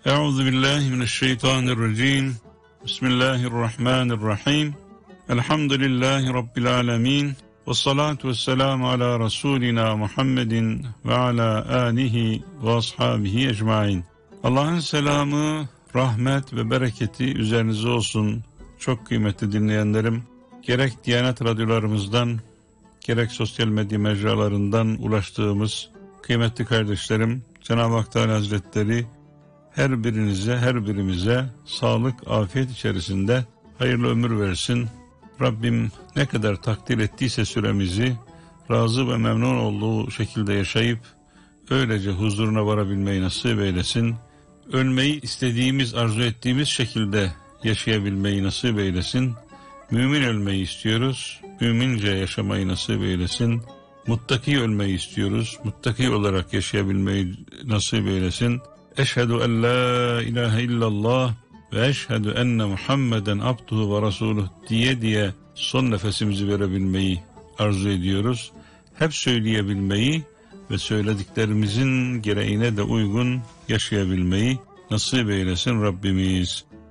Euzu billahi mineşşeytanirracim. Bismillahirrahmanirrahim. Elhamdülillahi rabbil alamin. Ves salatu vesselamu ala rasulina Muhammedin ve ala alihi ve ashabihi ecmaîn. Allah'ın selamı, rahmet ve bereketi üzerinize olsun. Çok kıymetli dinleyenlerim, gerek Diyanet radyolarımızdan, gerek sosyal medya mecralarından ulaştığımız kıymetli kardeşlerim, Cenab-ı Hak Teala Hazretleri her birimize sağlık, afiyet içerisinde hayırlı ömür versin. Rabbim ne kadar takdir ettiyse süremizi razı ve memnun olduğu şekilde yaşayıp öylece huzuruna varabilmeyi nasip eylesin. Ölmeyi istediğimiz, arzu ettiğimiz şekilde yaşayabilmeyi nasip eylesin. Mümin ölmeyi istiyoruz, mümince yaşamayı nasip eylesin. Muttaki ölmeyi istiyoruz, muttaki olarak yaşayabilmeyi nasip eylesin. Eşhedü en la ilahe illallah ve eşhedü enne Muhammeden abduhu ve resuluh diye son nefesimizi verebilmeyi arzu ediyoruz. Hep söyleyebilmeyi ve söylediklerimizin gereğine de uygun yaşayabilmeyi nasip eylesin Rabbimiz.